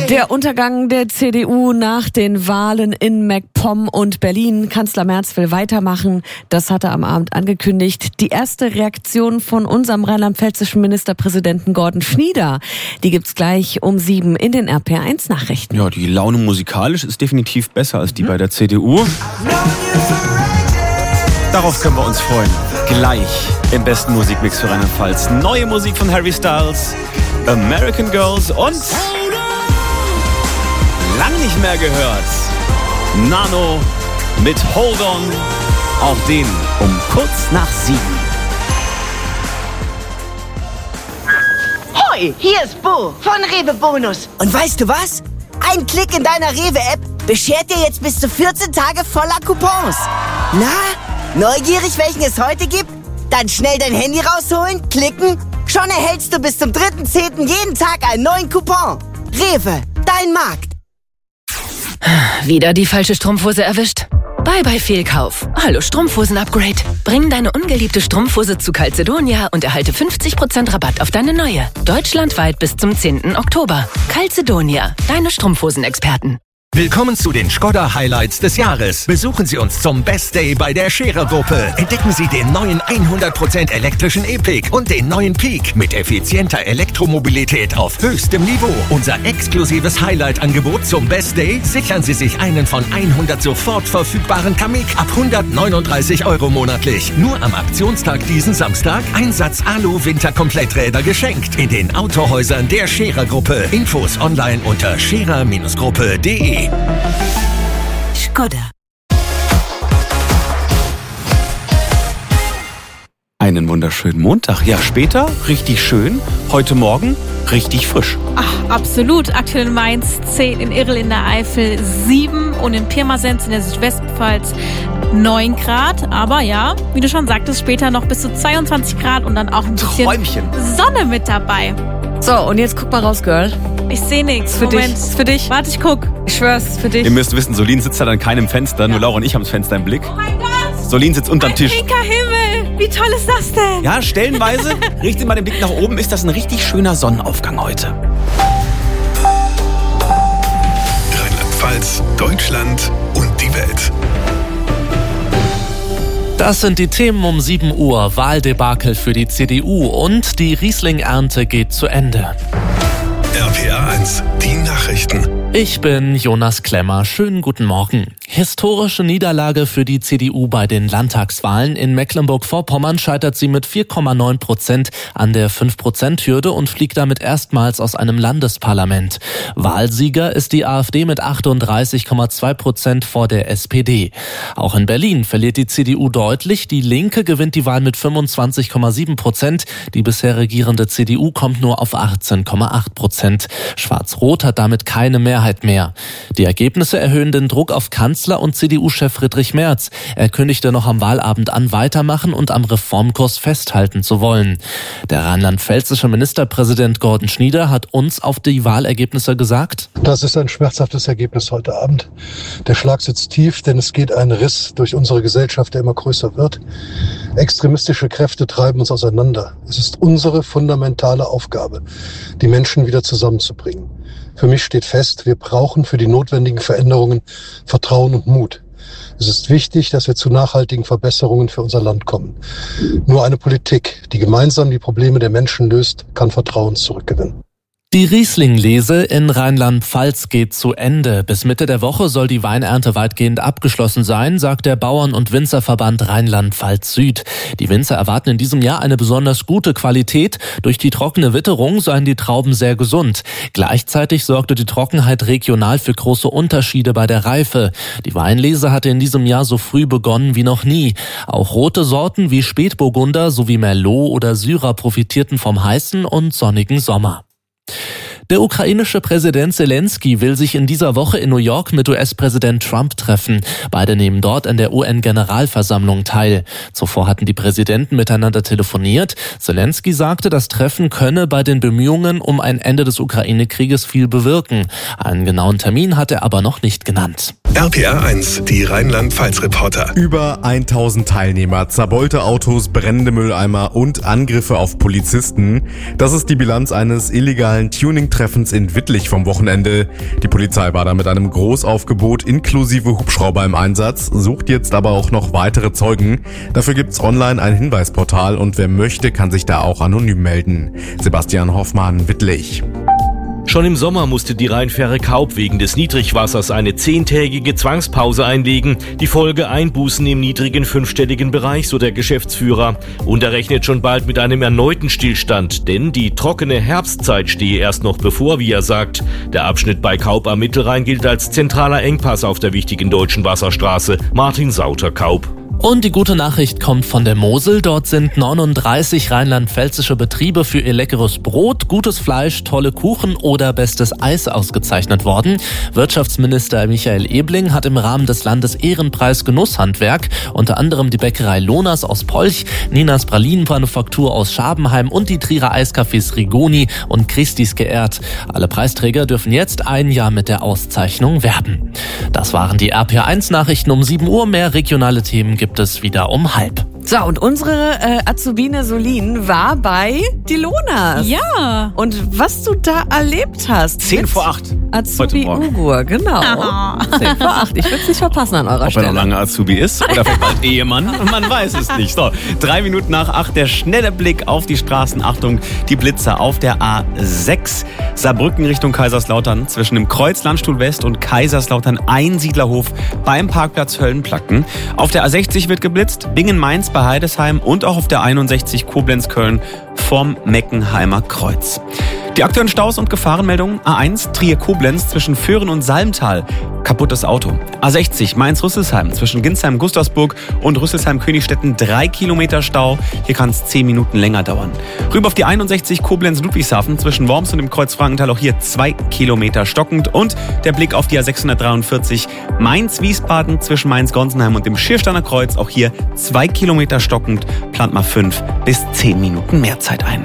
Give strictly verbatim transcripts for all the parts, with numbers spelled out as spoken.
Der Untergang der C D U nach den Wahlen in MacPom und Berlin. Kanzler Merz will weitermachen. Das hat er am Abend angekündigt. Die erste Reaktion von unserem rheinland-pfälzischen Ministerpräsidenten Gordon Schnieder, die gibt's gleich um sieben in den R P R eins Nachrichten. Ja, die Laune musikalisch ist definitiv besser als die hm. bei der C D U. Darauf können wir uns freuen. Gleich im besten Musikmix für Rheinland-Pfalz. Neue Musik von Harry Styles, American Girls und lang nicht mehr gehört, Nano mit Hold On. Auch den um kurz nach sieben. Hoi, hier ist Bo von Rewe Bonus. Und weißt du was? Ein Klick in deiner Rewe-App beschert dir jetzt bis zu vierzehn Tage voller Coupons. Na, neugierig, welchen es heute gibt? Dann schnell dein Handy rausholen, klicken. Schon erhältst du bis zum dritten zehnten jeden Tag einen neuen Coupon. Rewe, dein Markt. Wieder die falsche Strumpfhose erwischt? Bye bye Fehlkauf. Hallo Strumpfhosen-Upgrade. Bring deine ungeliebte Strumpfhose zu Calzedonia und erhalte fünfzig Prozent Rabatt auf deine neue. Deutschlandweit bis zum zehnten Oktober. Calzedonia, deine Strumpfhosen-Experten. Willkommen zu den Skoda Highlights des Jahres. Besuchen Sie uns zum Best Day bei der Scherer Gruppe. Entdecken Sie den neuen hundert Prozent elektrischen E-Pick und den neuen Peak mit effizienter Elektromobilität auf höchstem Niveau. Unser exklusives Highlight-Angebot zum Best Day: sichern Sie sich einen von hundert sofort verfügbaren Kamiq ab hundertneununddreißig Euro monatlich. Nur am Aktionstag diesen Samstag Einsatz Alu-Winterkompletträder geschenkt in den Autohäusern der Scherer Gruppe. Infos online unter scherer Gruppe punkt de. Skoda. Einen wunderschönen Montag. Ja, später richtig schön. Heute Morgen richtig frisch. Ach, absolut. Aktuell in Mainz zehn, in Irl in der Eifel sieben und in Pirmasens in der Südwestpfalz neun Grad. Aber ja, wie du schon sagtest, später noch bis zu zweiundzwanzig Grad und dann auch ein bisschen Träumchen. Sonne mit dabei. So, und jetzt guck mal raus, Girl. Ich sehe nichts. Für Moment. dich. Für dich. Warte, ich guck. Ich schwör's, für dich. Ihr müsst wissen, Solin sitzt halt an keinem Fenster, nur Laura und ich haben das Fenster im Blick. Oh mein Gott! Solin sitzt unterm Ein Tisch. pinker Himmel! Wie toll ist das denn? Ja, stellenweise, richtet mal den Blick nach oben, ist das ein richtig schöner Sonnenaufgang heute. Rheinland-Pfalz, Deutschland und die Welt. Das sind die Themen um sieben Uhr. Wahldebakel für die C D U und die Riesling-Ernte geht zu Ende. R P R eins, die Nachrichten. Ich bin Jonas Klemmer. Schönen guten Morgen. Historische Niederlage für die C D U bei den Landtagswahlen. In Mecklenburg-Vorpommern scheitert sie mit vier Komma neun Prozent an der fünf Prozent Hürde und fliegt damit erstmals aus einem Landesparlament. Wahlsieger ist die AfD mit achtunddreißig Komma zwei Prozent vor der S P D. Auch in Berlin verliert die C D U deutlich. Die Linke gewinnt die Wahl mit fünfundzwanzig Komma sieben Prozent. Die bisher regierende C D U kommt nur auf achtzehn Komma acht Prozent. Schwarz-Rot hat damit keine Mehrheit mehr. Die Ergebnisse erhöhen den Druck auf Kanzler und C D U-Chef Friedrich Merz. Er kündigte noch am Wahlabend an, weitermachen und am Reformkurs festhalten zu wollen. Der rheinland-pfälzische Ministerpräsident Gordon Schnieder hat uns auf die Wahlergebnisse gesagt: Das ist ein schmerzhaftes Ergebnis heute Abend. Der Schlag sitzt tief, denn es geht ein Riss durch unsere Gesellschaft, der immer größer wird. Extremistische Kräfte treiben uns auseinander. Es ist unsere fundamentale Aufgabe, die Menschen wieder zusammenzubringen. Für mich steht fest, wir brauchen für die notwendigen Veränderungen Vertrauen und Mut. Es ist wichtig, dass wir zu nachhaltigen Verbesserungen für unser Land kommen. Nur eine Politik, die gemeinsam die Probleme der Menschen löst, kann Vertrauen zurückgewinnen. Die Riesling-Lese in Rheinland-Pfalz geht zu Ende. Bis Mitte der Woche soll die Weinernte weitgehend abgeschlossen sein, sagt der Bauern- und Winzerverband Rheinland-Pfalz Süd. Die Winzer erwarten in diesem Jahr eine besonders gute Qualität. Durch die trockene Witterung seien die Trauben sehr gesund. Gleichzeitig sorgte die Trockenheit regional für große Unterschiede bei der Reife. Die Weinlese hatte in diesem Jahr so früh begonnen wie noch nie. Auch rote Sorten wie Spätburgunder sowie Merlot oder Syrah profitierten vom heißen und sonnigen Sommer. Der ukrainische Präsident Zelensky will sich in dieser Woche in New York mit U S-Präsident Trump treffen. Beide nehmen dort an der U N-Generalversammlung teil. Zuvor hatten die Präsidenten miteinander telefoniert. Zelensky sagte, das Treffen könne bei den Bemühungen um ein Ende des Ukraine-Krieges viel bewirken. Einen genauen Termin hat er aber noch nicht genannt. R P R eins, die Rheinland-Pfalz-Reporter. Über tausend Teilnehmer, zerbeute Autos, brennende Mülleimer und Angriffe auf Polizisten. Das ist die Bilanz eines illegalen Tuning-Treffens in Wittlich vom Wochenende. Die Polizei war da mit einem Großaufgebot inklusive Hubschrauber im Einsatz, sucht jetzt aber auch noch weitere Zeugen. Dafür gibt's online ein Hinweisportal und wer möchte, kann sich da auch anonym melden. Sebastian Hoffmann, Wittlich. Schon im Sommer musste die Rheinfähre Kaup wegen des Niedrigwassers eine zehntägige Zwangspause einlegen. Die Folge Einbußen im niedrigen fünfstelligen Bereich, so der Geschäftsführer. Und er rechnet schon bald mit einem erneuten Stillstand, denn die trockene Herbstzeit stehe erst noch bevor, wie er sagt. Der Abschnitt bei Kaup am Mittelrhein gilt als zentraler Engpass auf der wichtigen deutschen Wasserstraße. Martin Sauter, Kaup. Und die gute Nachricht kommt von der Mosel. Dort sind neununddreißig rheinland-pfälzische Betriebe für ihr leckeres Brot, gutes Fleisch, tolle Kuchen oder bestes Eis ausgezeichnet worden. Wirtschaftsminister Michael Ebling hat im Rahmen des Landesehrenpreis Genusshandwerk unter anderem die Bäckerei Lonas aus Polch, Ninas Pralinenmanufaktur aus Schabenheim und die Trierer Eiscafés Rigoni und Christis geehrt. Alle Preisträger dürfen jetzt ein Jahr mit der Auszeichnung werben. Das waren die R P R eins Nachrichten um sieben Uhr. Mehr regionale Themen gibt es wieder um halb. So, und unsere äh, Azubine Solin war bei die Lonas. Ja. Und was du da erlebt hast. Zehn vor acht. Azubi Ugur, genau. Zehn vor acht. Ich würde es nicht verpassen an eurer Ob Stelle. er noch lange Azubi ist oder vielleicht bald Ehemann, man weiß es nicht. So, drei Minuten nach acht, der schnelle Blick auf die Straßen. Achtung, die Blitzer auf der A sechs. Saarbrücken Richtung Kaiserslautern zwischen dem Kreuz Landstuhl West und Kaiserslautern Einsiedlerhof beim Parkplatz Höllenplacken. Auf der A sechzig wird geblitzt, Bingen-Mainz bei Heidesheim und auch auf der einundsechzig Koblenz-Köln vom Meckenheimer Kreuz. Die aktuellen Staus und Gefahrenmeldungen: A eins Trier-Koblenz zwischen Föhren und Salmtal. Kaputtes Auto. A sechzig Mainz-Rüsselsheim zwischen Ginsheim-Gustavsburg und Rüsselsheim-Königstetten drei Kilometer Stau. Hier kann es zehn Minuten länger dauern. Rüber auf die einundsechzig Koblenz-Ludwigshafen zwischen Worms und dem Kreuz Frankenthal. Auch hier zwei Kilometer stockend. Und der Blick auf die A sechshundertdreiundvierzig Mainz-Wiesbaden zwischen Mainz-Gonsenheim und dem Schiersteiner Kreuz. Auch hier zwei Kilometer stockend. Plant mal fünf bis zehn Minuten mehr Zeit ein.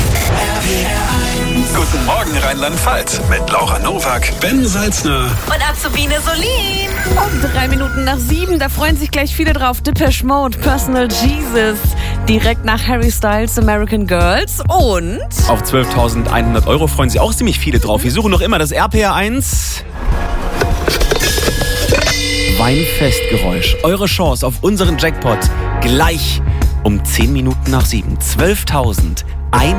Guten Morgen Rheinland-Pfalz mit Laura Nowak, Ben Salzner und Azubine Solin. Und drei Minuten nach sieben, da freuen sich gleich viele drauf. Depeche Mode, Personal Jesus, direkt nach Harry Styles, American Girls und... Auf zwölftausendeinhundert Euro freuen sich auch ziemlich viele drauf. Wir suchen noch immer das R P R eins... Weinfestgeräusch. Eure Chance auf unseren Jackpot gleich um zehn Minuten nach sieben. zwölftausendeinhundert